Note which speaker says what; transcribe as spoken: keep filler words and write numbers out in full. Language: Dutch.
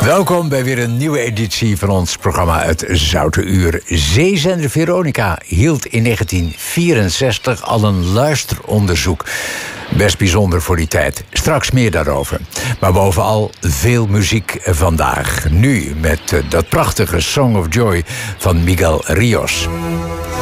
Speaker 1: Welkom bij weer een nieuwe editie van ons programma Het Zoute Uur. Zeezender Veronica hield in negentien vierenzestig al een luisteronderzoek. Best bijzonder voor die tijd. Straks meer daarover. Maar bovenal veel muziek vandaag. Nu met dat prachtige Song of Joy van Miguel Rios.